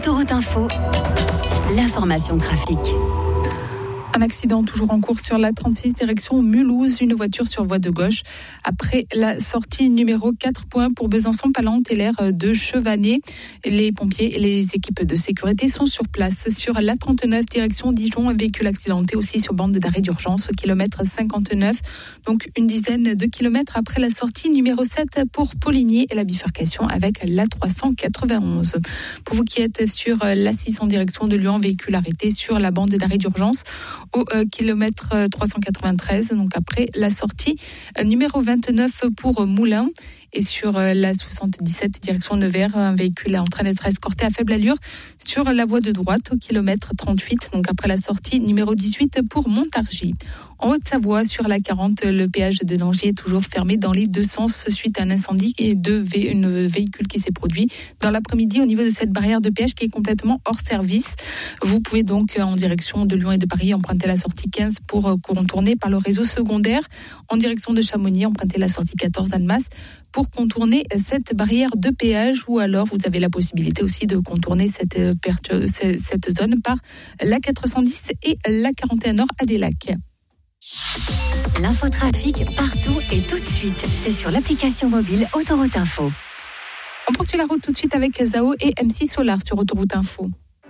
Autoroute Info, l'information trafic. Un accident toujours en cours sur la 36 direction Mulhouse, une voiture sur voie de gauche. Après la sortie numéro 4 pour Besançon-Palante et l'aire de Chevannet. Les pompiers et les équipes de sécurité sont sur place. Sur la 39 direction Dijon, un véhicule accidenté aussi sur bande d'arrêt d'urgence au kilomètre 59. Donc une dizaine de kilomètres après la sortie numéro 7 pour Poligny et la bifurcation avec la 391. Pour vous qui êtes sur la 6 en direction de Lyon, véhicule arrêté sur la bande d'arrêt d'urgence au kilomètre 393, donc après la sortie numéro 29 pour Moulins. Et sur la 77 direction Nevers, un véhicule est en train d'être escorté à faible allure sur la voie de droite au kilomètre 38, donc après la sortie numéro 18 pour Montargis. En Haute-Savoie, sur la 40, le péage de Langy est toujours fermé dans les deux sens suite à un incendie et un véhicule qui s'est produit dans l'après-midi au niveau de cette barrière de péage qui est complètement hors service. Vous pouvez donc en direction de Lyon et de Paris emprunter la sortie 15 pour contourner par le réseau secondaire. En direction de Chamonix, emprunter la sortie 14 Annemasse pour contourner cette barrière de péage, ou alors vous avez la possibilité aussi de contourner cette zone par la 410 et la 41 Nord à des Lacs. L'infotrafic partout et tout de suite, c'est sur l'application mobile Autoroute Info. On poursuit la route tout de suite avec Zao et MC Solar sur Autoroute Info.